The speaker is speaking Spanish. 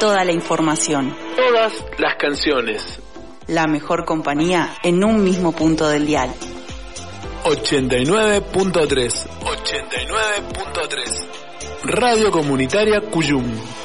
toda la información. Todas las canciones. La mejor compañía en un mismo punto del dial. 89.3. 89.3. Radio Comunitaria Cuyum.